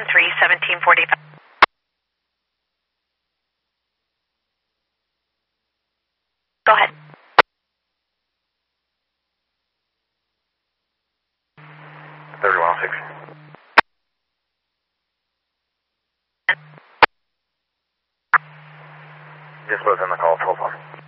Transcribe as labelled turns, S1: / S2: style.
S1: 1745. Go ahead.
S2: 3106. Just was in the call, 12-1.